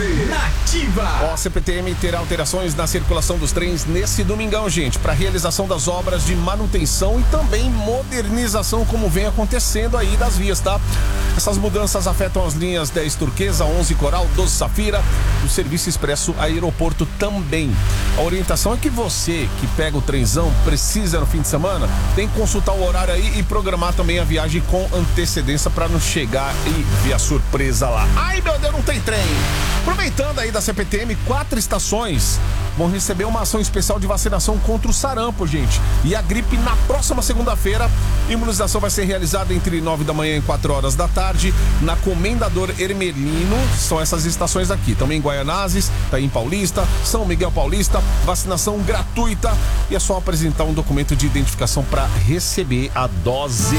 Nativa. Ó, a CPTM terá alterações na circulação dos trens nesse domingão, gente, para realização das obras de manutenção e também modernização, como vem acontecendo aí das vias, tá? Essas mudanças afetam as linhas 10 Turquesa, 11 Coral, 12 Safira, o serviço expresso aeroporto também. A orientação é que você que pega o trenzão, precisa no fim de semana, tem que consultar o horário aí e programar também a viagem com antecedência para não chegar e ver a surpresa lá. Ai, meu Deus, não tem trem! Aproveitando aí da CPTM, 4 estações vão receber uma ação especial de vacinação contra o sarampo, gente. E a gripe na próxima segunda-feira. A imunização vai ser realizada entre 9 da manhã e 4 horas da tarde na Comendador Hermelino. São essas estações aqui. Também em Guaianazes, Itaim Paulista, São Miguel Paulista. Vacinação gratuita. E é só apresentar um documento de identificação para receber a dose.